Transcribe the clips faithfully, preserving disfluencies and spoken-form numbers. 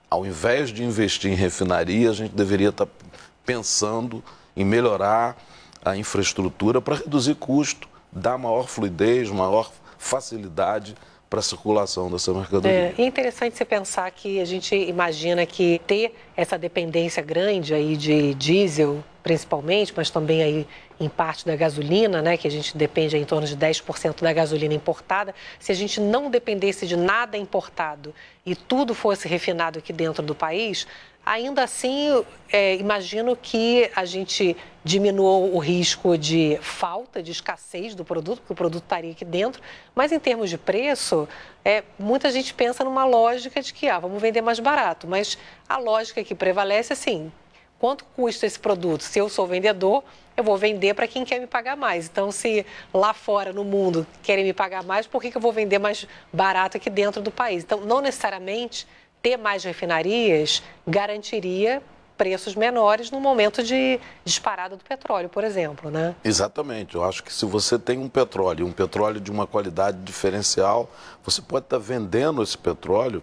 ao invés de investir em refinaria, a gente deveria estar pensando em melhorar a infraestrutura para reduzir custo, dar maior fluidez, maior facilidade para a circulação dessa mercadoria. É, é interessante você pensar que a gente imagina que ter essa dependência grande aí de diesel, principalmente, mas também aí em parte da gasolina, né, que a gente depende em torno de dez por cento da gasolina importada, se a gente não dependesse de nada importado e tudo fosse refinado aqui dentro do país, ainda assim, é, imagino que a gente diminuiu o risco de falta, de escassez do produto, porque o produto estaria aqui dentro, mas em termos de preço, é, muita gente pensa numa lógica de que, ah, vamos vender mais barato, mas a lógica que prevalece é assim, quanto custa esse produto? Se eu sou vendedor, eu vou vender para quem quer me pagar mais. Então, se lá fora, no mundo, querem me pagar mais, por que que eu vou vender mais barato aqui dentro do país? Então, não necessariamente ter mais refinarias garantiria preços menores no momento de disparada do petróleo, por exemplo, né? Exatamente. Eu acho que se você tem um petróleo, um petróleo de uma qualidade diferencial, você pode estar vendendo esse petróleo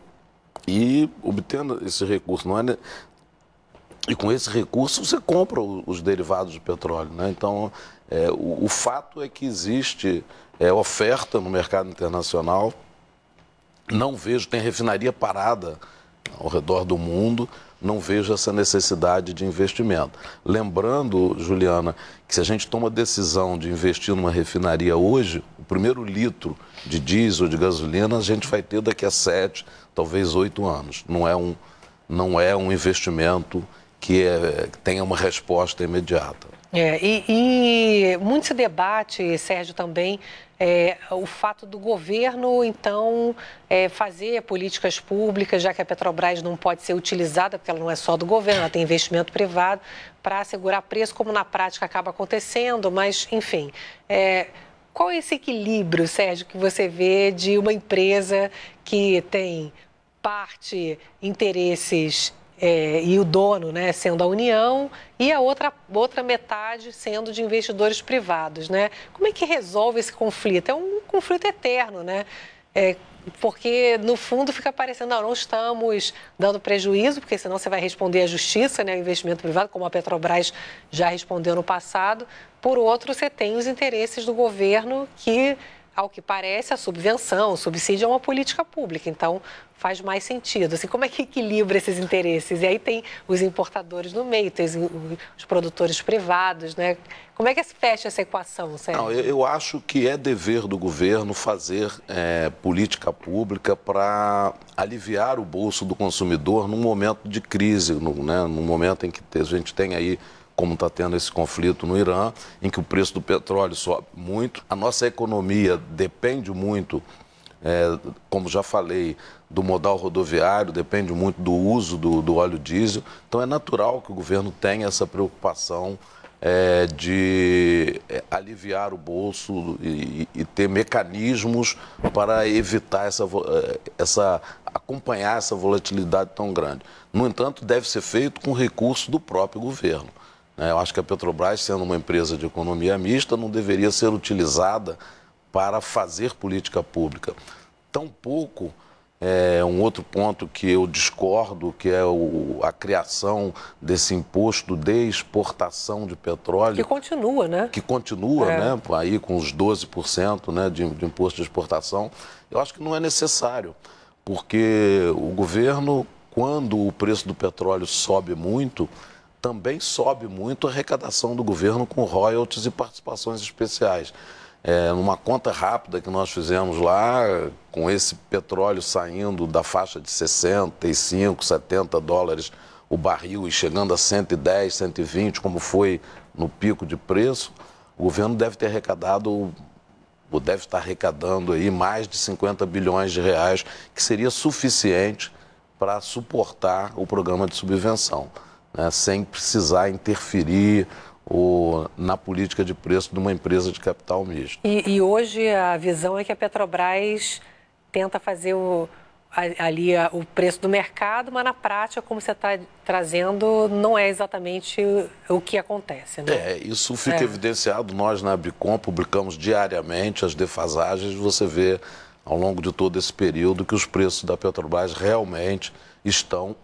e obtendo esse recurso. Não é... E com esse recurso você compra os derivados de petróleo, né? Então, é, o, o fato é que existe é, oferta no mercado internacional. Não vejo, tem refinaria parada ao redor do mundo, não vejo essa necessidade de investimento. Lembrando, Juliana, que se a gente toma a decisão de investir numa refinaria hoje, o primeiro litro de diesel, de gasolina, a gente vai ter daqui a sete, talvez oito anos. Não é um, não é um investimento que, é, que tenha uma resposta imediata. É, e, e muito se debate, Sérgio, também é, o fato do governo, então, é, fazer políticas públicas, já que a Petrobras não pode ser utilizada, porque ela não é só do governo, ela tem investimento privado, para assegurar preço, como na prática acaba acontecendo, mas, enfim. É, qual é esse equilíbrio, Sérgio, que você vê de uma empresa que tem parte interesses... É, e o dono, né, sendo a União, e a outra, outra metade sendo de investidores privados, né? Como é que resolve esse conflito? É um conflito eterno, né? É, porque, no fundo, fica parecendo, não, não estamos dando prejuízo, porque senão você vai responder à justiça, né, o investimento privado, como a Petrobras já respondeu no passado. Por outro, você tem os interesses do governo que... Ao que parece, a subvenção, o subsídio é uma política pública, então faz mais sentido. Assim, como é que equilibra esses interesses? E aí tem os importadores no meio, tem os produtores privados, né? Como é que se fecha essa equação, Sérgio? Não, eu, eu acho que é dever do governo fazer é, política pública para aliviar o bolso do consumidor num momento de crise, no, né, num momento em que a gente tem aí, como está tendo esse conflito no Irã, em que o preço do petróleo sobe muito. A nossa economia depende muito, é, como já falei, do modal rodoviário, depende muito do uso do, do óleo diesel. Então é natural que o governo tenha essa preocupação é, de é, aliviar o bolso e, e ter mecanismos para evitar essa, essa, acompanhar essa volatilidade tão grande. No entanto, deve ser feito com recurso do próprio governo. Eu acho que a Petrobras, sendo uma empresa de economia mista, não deveria ser utilizada para fazer política pública. Tampouco, é, um outro ponto que eu discordo, que é o, a criação desse imposto de exportação de petróleo. Que continua, né? Que continua, é. né? Aí com os doze por cento, né, de, de imposto de exportação. Eu acho que não é necessário, porque o governo, quando o preço do petróleo sobe muito, também sobe muito a arrecadação do governo com royalties e participações especiais. É, numa conta rápida que nós fizemos lá, com esse petróleo saindo da faixa de sessenta e cinco, setenta dólares o barril e chegando a cento e dez, cento e vinte, como foi no pico de preço, o governo deve ter arrecadado, ou deve estar arrecadando aí mais de cinquenta bilhões de reais, que seria suficiente para suportar o programa de subvenção. Né, sem precisar interferir ou, na política de preço de uma empresa de capital misto. E, e hoje a visão é que a Petrobras tenta fazer o, ali a, o preço do mercado, mas na prática, como você está trazendo, não é exatamente o, o que acontece, né? É, isso fica é. evidenciado. Nós na Abricom publicamos diariamente as defasagens. Você vê ao longo de todo esse período que os preços da Petrobras realmente estão